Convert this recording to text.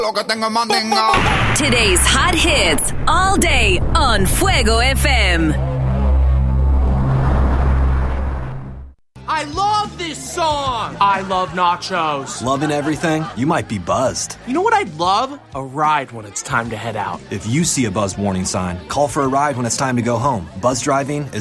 Lo que tengo mandinga. Today's hot hits all day on Fuego FM. I love this song. I love nachos. Loving everything? You might be buzzed. You know what I'd love? A ride when it's time to head out. If you see a buzz warning sign, call for a ride when it's time to go home. Buzz driving is